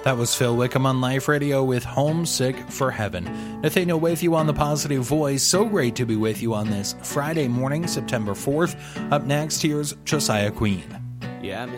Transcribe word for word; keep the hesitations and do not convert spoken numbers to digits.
That was Phil Wickham on Life Radio with Homesick for Heaven. Nathaniel with you on The Positive Voice. So great to be with you on this Friday morning, September fourth. Up next, here's Josiah Queen. Yeah,